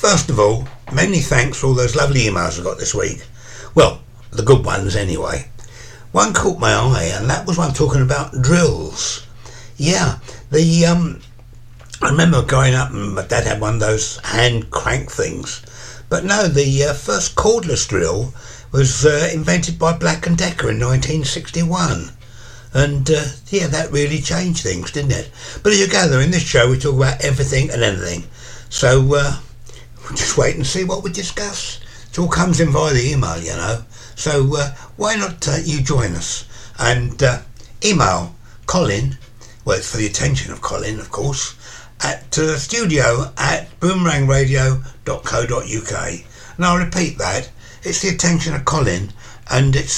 First of all, many thanks for all those lovely emails I got this week. Well, the good ones anyway. One caught my eye, and that was one talking about drills. Yeah, I remember growing up and my dad had one of those hand crank things. But no, the first cordless drill was invented by Black & Decker in 1961. And that really changed things, didn't it? But as you gather, in this show we talk about everything and anything. So we'll just wait and see what we discuss. It all comes in via the email, you know. So why not you join us and email Colin, well, it's for the attention of Colin, of course, at studio@boomerangradio.co.uk. And I'll repeat that. It's the attention of Colin, and it's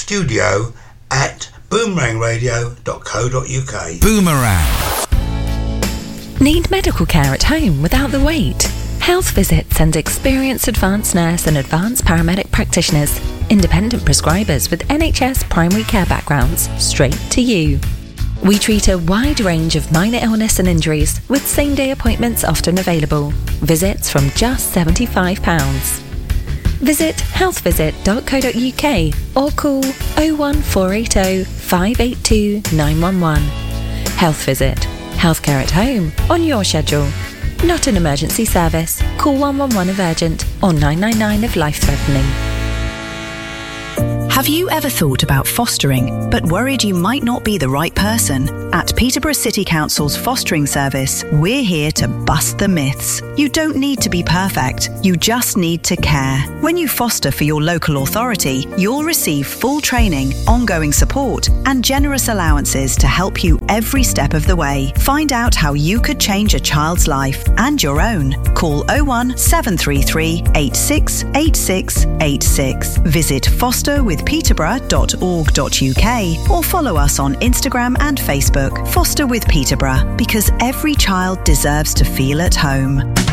studio@boomerangradio.co.uk. Boomerang. Need medical care at home without the wait? Health Visit sends experienced advanced nurse and advanced paramedic practitioners, independent prescribers with NHS primary care backgrounds, straight to you. We treat a wide range of minor illness and injuries, with same-day appointments often available. Visits from just £75. Visit healthvisit.co.uk or call 01480 582 911. Health Visit. Healthcare at home on your schedule. Not an emergency service. Call 111 if urgent or 999 if life-threatening. Have you ever thought about fostering, but worried you might not be the right person? At Peterborough City Council's fostering service, we're here to bust the myths. You don't need to be perfect, you just need to care. When you foster for your local authority, you'll receive full training, ongoing support, and generous allowances to help you every step of the way. Find out how you could change a child's life and your own. Call 01733 868686. Visit fosterwithpeterborough.org.uk or follow us on Instagram and Facebook. Foster with Peterborough, because every child deserves to feel at home.